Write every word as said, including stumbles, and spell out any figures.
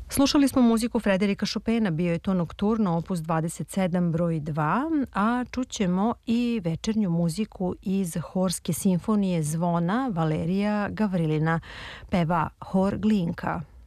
Slušali smo muziku Frederika Chopina, bio je to Nokturno, opus dvadeset sedam broj dva, a čućemo i večernju muziku iz Horske simfonije Zvona Valerija Gavrilina, peva Hor Glinka.